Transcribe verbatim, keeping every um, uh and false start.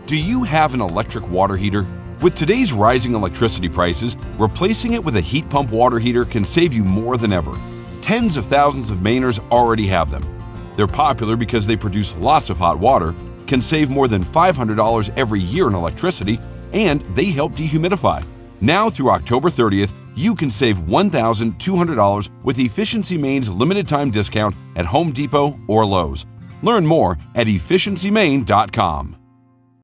Do you have an electric water heater? With today's rising electricity prices, replacing it with a heat pump water heater can save you more than ever. Tens of thousands of Mainers already have them. They're popular because they produce lots of hot water, can save more than five hundred dollars every year in electricity, and they help dehumidify. Now through October thirtieth, you can save one thousand two hundred dollars with Efficiency Maine's limited time discount at Home Depot or Lowe's. Learn more at efficiency maine dot com.